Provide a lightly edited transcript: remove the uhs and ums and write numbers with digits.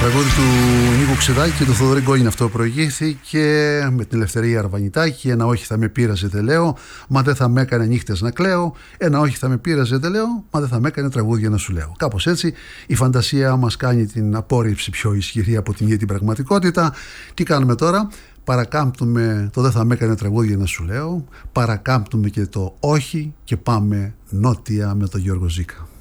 Τραγούδι του Νίκου Ξεδάκη και του Θοδωρή Γκόνιν. Αυτό προηγήθηκε με την Ελευθερία Αρβανιτάκη. Ένα όχι θα με πείραζε, δεν λέω, μα δεν θα με έκανε νύχτες να κλαίω. Ένα όχι θα με πείραζε, δεν λέω, μα δεν θα με έκανε τραγούδια να σου λέω. Κάπως έτσι η φαντασία μας κάνει την απόρριψη πιο ισχυρή από την ίδια την πραγματικότητα. Τι κάνουμε τώρα? Παρακάμπτουμε το δεν θα με έκανε τραγούδια να σου λέω, παρακάμπτουμε και το όχι και πάμε νότια με τον Γιώργο Ζήκα.